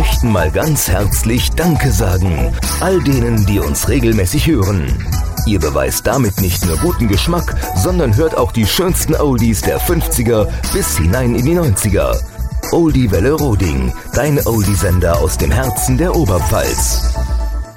möchten mal ganz herzlich Danke sagen. All denen, die uns regelmäßig hören. Ihr beweist damit nicht nur guten Geschmack, sondern hört auch die schönsten Oldies der 50er bis hinein in die 90er. Oldie Welle Roding, dein Oldie-Sender aus dem Herzen der Oberpfalz.